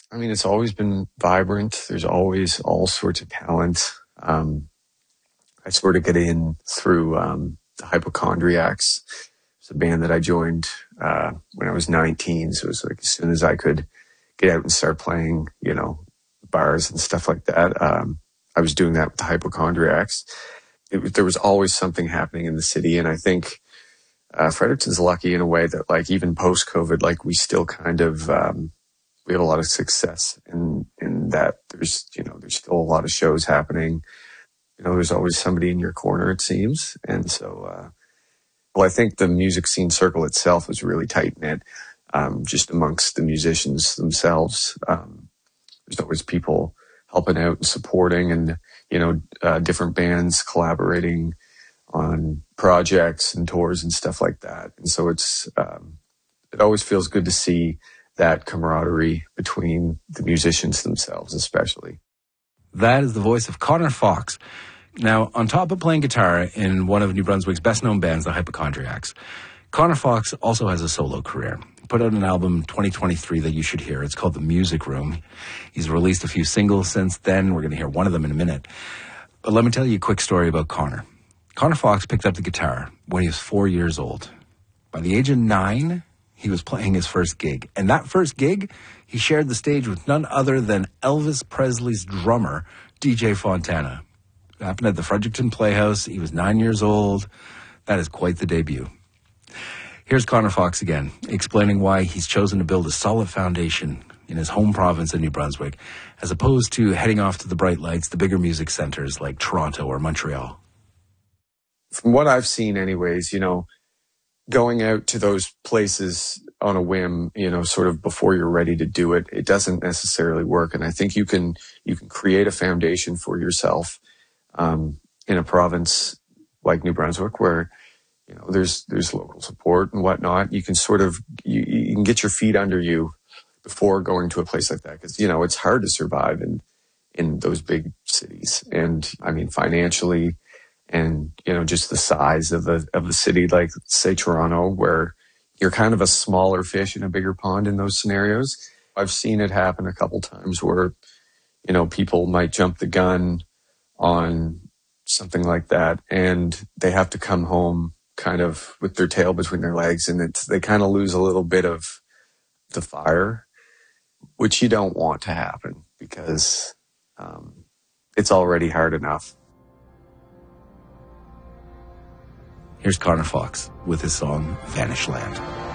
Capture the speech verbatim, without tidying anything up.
I mean, it's always been vibrant. There's always all sorts of talent. Um, I sort of get in through um, the Hypochondriacs. It's a band that I joined uh, when I was nineteen. So it was like as soon as I could get out and start playing, you know, bars and stuff like that, um, I was doing that with the Hypochondriacs. It was, there was always something happening in the city. And I think uh, Fredericton's lucky in a way that, like, even post-COVID, like, we still kind of... Um, we have a lot of success in, in that there's, you know, there's still a lot of shows happening. You know, there's always somebody in your corner, it seems. And so, uh, well, I think the music scene circle itself is really tight-knit, um, just amongst the musicians themselves. Um, there's always people helping out and supporting and, you know, uh, different bands collaborating on projects and tours and stuff like that. And so it's, um, it always feels good to see that camaraderie between the musicians themselves, especially. That is the voice of Connor Fox. Now, on top of playing guitar in one of New Brunswick's best-known bands, the Hypochondriacs, Connor Fox also has a solo career. He put out an album twenty twenty-three that you should hear. It's called The Music Room. He's released a few singles since then. We're going to hear one of them in a minute. But let me tell you a quick story about Connor. Connor Fox picked up the guitar when he was four years old. By the age of nine, he was playing his first gig. And that first gig, he shared the stage with none other than Elvis Presley's drummer, D J Fontana. It happened at the Fredericton Playhouse. He was nine years old. That is quite the debut. Here's Connor Fox again, explaining why he's chosen to build a solid foundation in his home province of New Brunswick, as opposed to heading off to the bright lights, the bigger music centers like Toronto or Montreal. From what I've seen anyways, you know, going out to those places on a whim, you know, sort of before you're ready to do it, it doesn't necessarily work. And I think you can, you can create a foundation for yourself, um, in a province like New Brunswick where, you know, there's, there's local support and whatnot. You can sort of, you, you can get your feet under you before going to a place like that. Cause, you know, it's hard to survive in, in those big cities. And I mean, financially, and, you know, just the size of the, of the city, like say Toronto, where you're kind of a smaller fish in a bigger pond in those scenarios. I've seen it happen a couple times where, you know, people might jump the gun on something like that and they have to come home kind of with their tail between their legs, and it's, they kind of lose a little bit of the fire, which you don't want to happen because, um, it's already hard enough. Here's Connor Fox with his song, Vanish Land.